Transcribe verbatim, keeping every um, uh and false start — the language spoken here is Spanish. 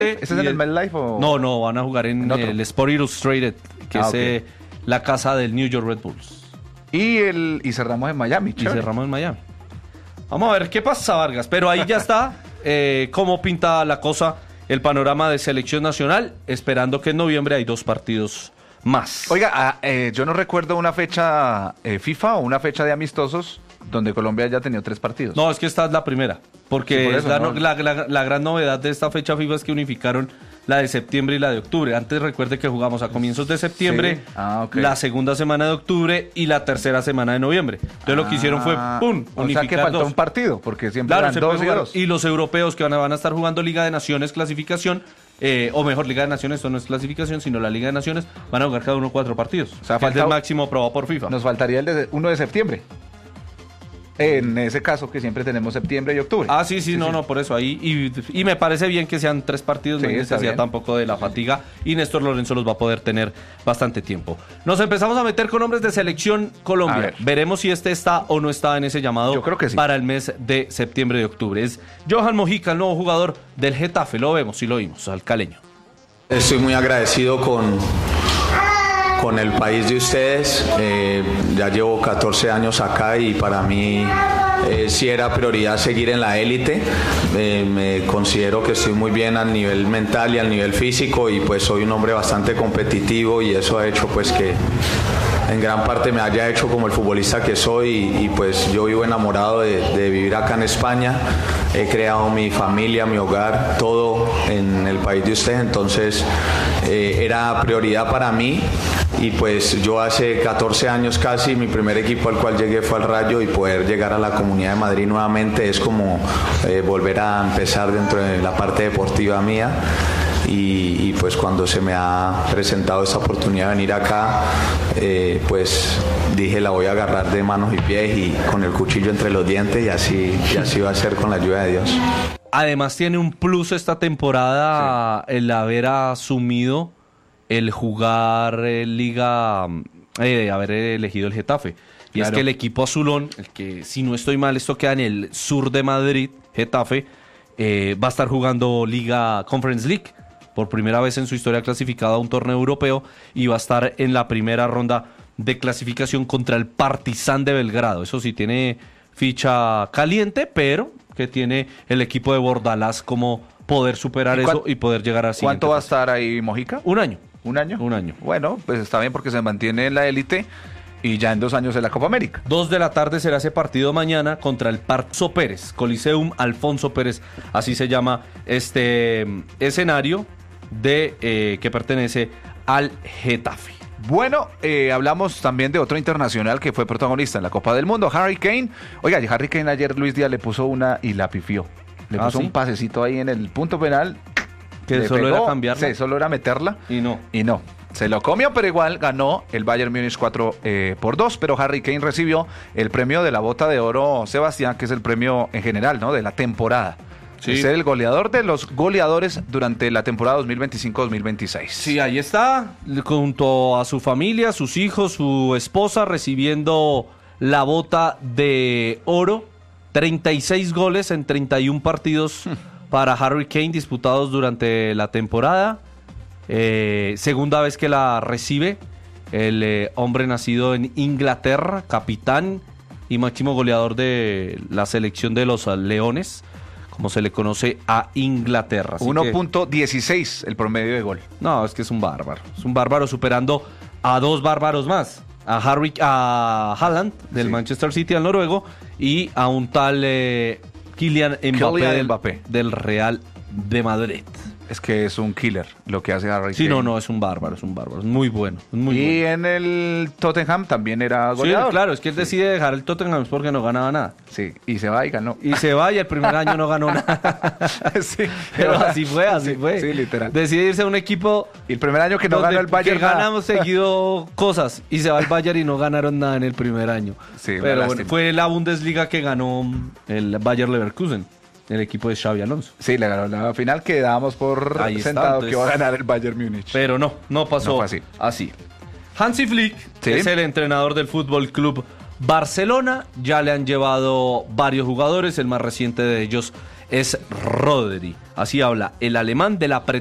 ¿Ese es en el MetLife o...? No, no, van a jugar en, ¿En otro? el Sport Illustrated, que Ah, es okay. eh, la casa del New York Red Bulls. Y, el, y cerramos en Miami, Y chévere. cerramos en Miami. Vamos a ver qué pasa, Vargas. Pero ahí ya está eh, cómo pinta la cosa, el panorama de selección nacional, esperando que en noviembre hay dos partidos más. Oiga, ah, eh, yo no recuerdo una fecha eh, FIFA o una fecha de amistosos donde Colombia haya tenido tres partidos. No, es que esta es la primera. Porque Sí, por es eso, la, ¿no? la- la- la gran novedad de esta fecha FIFA es que unificaron la de septiembre y la de octubre. Antes recuerde que jugamos a comienzos de septiembre, Sí. Ah, ok. la segunda semana de octubre y la tercera semana de noviembre. Entonces lo que hicieron fue, Ah, ¡pum!, O sea unificar que faltó dos. un partido, porque siempre Claro, eran se dos puede y jugar. dos. Y los europeos que van a, van a estar jugando Liga de Naciones, clasificación, eh, o mejor, Liga de Naciones, esto no es clasificación, sino la Liga de Naciones, van a jugar cada uno cuatro partidos. O sea, que es falta- el máximo aprobado por FIFA. Nos faltaría el de uno de septiembre. En ese caso que siempre tenemos septiembre y octubre. Ah, sí, sí, no, no, por eso ahí. Y, y me parece bien que sean tres partidos, Sí, no hay está necesidad bien. tampoco de la fatiga. Y Néstor Lorenzo los va a poder tener bastante tiempo. Nos empezamos a meter con hombres de selección A Colombia. ver. Veremos si este está o no está en ese llamado Yo creo que sí. para el mes de septiembre y octubre. Es Johan Mojica, el nuevo jugador del Getafe. Lo vemos, sí lo vimos, al caleño. Estoy muy agradecido con, con el país de ustedes. Eh, ya llevo catorce años acá y para mí eh, sí era prioridad seguir en la élite. Eh, me considero que estoy muy bien al nivel mental y al nivel físico y pues soy un hombre bastante competitivo y eso ha hecho pues que en gran parte me haya hecho como el futbolista que soy y, y pues yo vivo enamorado de, de vivir acá en España. He creado mi familia, mi hogar, todo en el país de ustedes, entonces eh, era prioridad para mí y pues yo hace catorce años casi, mi primer equipo al cual llegué fue al Rayo y poder llegar a la Comunidad de Madrid nuevamente es como eh, volver a empezar dentro de la parte deportiva mía. Y, y pues cuando se me ha presentado esta oportunidad de venir acá, eh, pues dije la voy a agarrar de manos y pies y con el cuchillo entre los dientes y así, y así va a ser con la ayuda de Dios. Además tiene un plus esta temporada el haber asumido el jugar eh, Liga, eh, haber elegido el Getafe. Y Claro. es que el equipo azulón, el que si no estoy mal, esto queda en el sur de Madrid, Getafe, eh, va a estar jugando Liga Conference League. Por primera vez en su historia clasificado a un torneo europeo y va a estar en la primera ronda de clasificación contra el Partizan de Belgrado. Eso sí, tiene ficha caliente, pero que tiene el equipo de Bordalás como poder superar ¿Y eso cuán- y poder llegar a ¿Cuánto va a estar ahí Mojica? Un año. ¿Un año? Un año. Bueno, pues está bien porque se mantiene en la élite y ya en dos años en la Copa América. Dos de la tarde será ese partido mañana contra el Parzo Pérez, Coliseum Alfonso Pérez, así se llama este mm, escenario de eh, que pertenece al Getafe. Bueno, eh, hablamos también de otro internacional que fue protagonista en la Copa del Mundo, Harry Kane. Oiga, Harry Kane ayer Luis Díaz le puso una y la pifió. Le Ah, puso ¿sí? un pasecito ahí en el punto penal. Que le solo pegó, era cambiarla. Sí, solo era meterla. Y no. Y no. Se lo comió, pero igual ganó el Bayern Múnich cuatro eh, por dos. Pero Harry Kane recibió el premio de la Bota de Oro, Sebastián, que es el premio en general, ¿no? De la temporada. Sí. De ser el goleador de los goleadores durante la temporada dos mil veinticinco dos mil veintiséis. Sí, ahí está, junto a su familia, sus hijos, su esposa, recibiendo la bota de oro. treinta y seis goles en treinta y un partidos para Harry Kane disputados durante la temporada. Eh, segunda vez que la recibe el eh, hombre nacido en Inglaterra, capitán y máximo goleador de la selección de los Leones, como se le conoce a Inglaterra. Así uno que- punto dieciséis el promedio de gol. no, es que es un bárbaro. Es un bárbaro superando a dos bárbaros más. A Harry, a Haaland del Sí. Manchester City, al noruego, y a un tal eh, Kylian Mbappé, Kylian del, Mbappé. del Real de Madrid. Es que es un killer lo que hace Harry Sí, Kane. no, no, es un bárbaro, es un bárbaro. Es muy bueno. Es muy Y bueno. en el Tottenham también era Sí, goleador. claro, es que él decide dejar el Tottenham porque no ganaba nada. Sí, y se va y ganó. Y se va y el primer año no ganó nada. sí, Pero así fue, así sí, fue. Sí, literal. Decide irse a un equipo Y el primer año que no donde- ganó el Bayern que nada. ganamos seguido cosas y se va al Bayern y no ganaron nada en el primer año. Sí, una pero bueno, lástima. fue la Bundesliga que ganó el Bayer Leverkusen, el equipo de Xavi Alonso. Sí, le ganó la final que dábamos por Ahí está, sentado entonces- que iba a ganar el Bayern Múnich. Pero no, no pasó No fue así. así. Hansi Flick Sí. es el entrenador del Fútbol Club Barcelona. Ya le han llevado varios jugadores, el más reciente de ellos es Rodri. Así habla el alemán de la